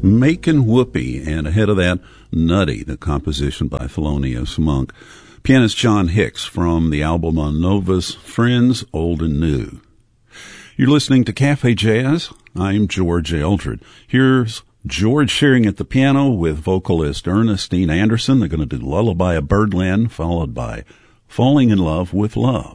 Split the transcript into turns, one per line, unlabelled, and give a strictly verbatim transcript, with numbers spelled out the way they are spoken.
Makin' Whoopee, and ahead of that, Nutty, the composition by Thelonious Monk. Pianist John Hicks from the album on Novus, Friends, Old and New. You're listening to Cafe Jazz. I'm George Eldred. Here's George sharing at the piano with vocalist Ernestine Anderson. They're going to do Lullaby of Birdland, followed by Falling in Love with Love.